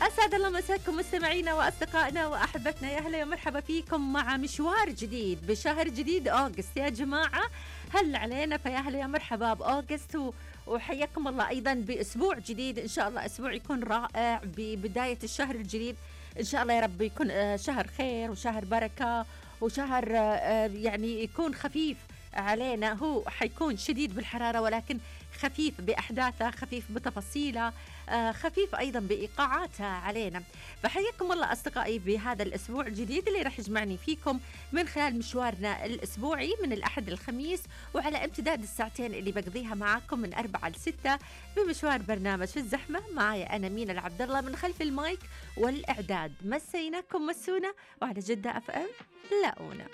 أسعد الله مساكم مستمعينا وأصدقائنا وأحبتنا، يا أهلا ومرحبا فيكم مع مشوار جديد بشهر جديد أغسطس يا جماعة. هل علينا فيا أهلا يا مرحبا بأغسطس وحياكم الله أيضا بأسبوع جديد، إن شاء الله أسبوع يكون رائع ببداية الشهر الجديد. إن شاء الله يا رب يكون شهر خير وشهر بركة وشهر يعني يكون خفيف علينا. هو حيكون شديد بالحرارة ولكن خفيف بأحداثه، خفيف بتفاصيله، خفيف أيضا بإيقاعاته علينا. فحياكم الله أصدقائي بهذا الأسبوع الجديد اللي راح يجمعني فيكم من خلال مشوارنا الأسبوعي من الأحد للخميس، وعلى امتداد الساعتين اللي بقضيها معاكم من 4 ل 6 بمشوار برنامج في الزحمة. معايا أنا مينا العبد الله من خلف المايك والإعداد. مسيناكم مسونا وعلى جدة أف أم لاقونا.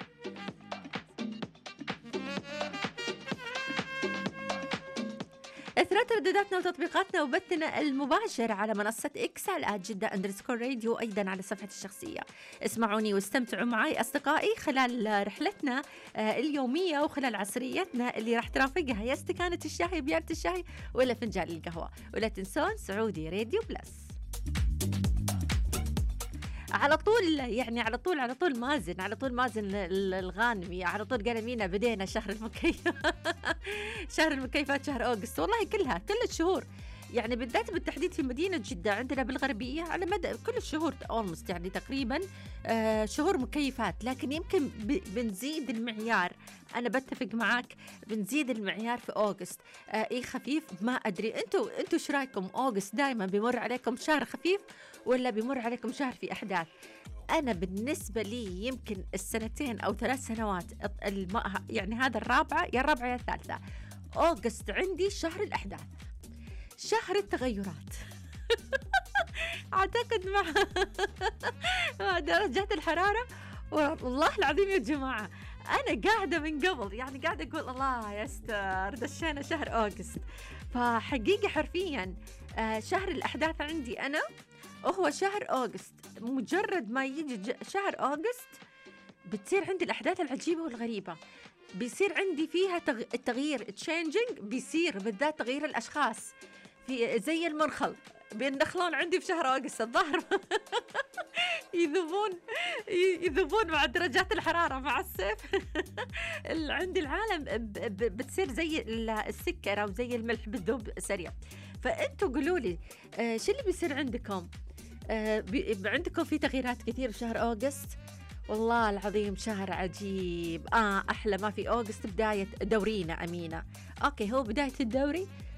اثرت ردوداتنا وتطبيقاتنا وبثنا المباشر على منصة إكس على @جدة_راديو، أيضا على صفحتي الشخصية. اسمعوني واستمتعوا معي أصدقائي خلال رحلتنا اليومية وخلال عصريتنا اللي راح ترافقها يا استكانة الشاي بيارة الشاي ولا فنجان القهوة. ولا تنسون سعودي راديو بلس على طول، يعني على طول مازن الغانمي على طول قال مينا بدينا شهر المكيف شهر المكيفات، شهر أغسطس. والله كل الشهور، يعني بالذات بالتحديد في مدينة جدة عندنا بالغربية على مدى كل الشهور almost يعني تقريبا شهور مكيفات، لكن يمكن بنزيد المعيار. أنا بتفق معاك، بنزيد المعيار في أغسطس. إيه خفيف ما أدري، أنتوا إيش رأيكم؟ أغسطس دائما بيمر عليكم شهر خفيف ولا بيمر عليكم شهر في أحداث؟ أنا بالنسبة لي يمكن السنتين أو 3 سنوات يعني هذا الرابعة يا الثالثة، أغسطس عندي شهر الأحداث، شهر التغيرات أعتقد مع درجات الحرارة. والله العظيم يا جماعة أنا قاعدة من قبل، يعني قاعدة أقول الله يستر دشينا شهر أغسطس. فحقيقة حرفيا شهر الأحداث عندي أنا وهو شهر أغسطس. مجرد ما يجي شهر أغسطس بتصير عندي الأحداث العجيبة والغريبة، بيصير عندي فيها التغيير تشينجينج، بيصير بالذات تغيير الأشخاص في زي المنخل بينخلون عندي في شهر أغسطس الظهر يذوبون مع درجات الحرارة مع الصيف عندي العالم بتصير زي السكر أو زي الملح بالذوب سريع. فأنتوا قولوا لي شو اللي بيصير عندكم؟ عندكم في تغييرات كثير في شهر أغسطس؟ والله العظيم شهر عجيب. أحلى ما في أغسطس بداية دورينا أمينة. أوكي، هو بداية الدوري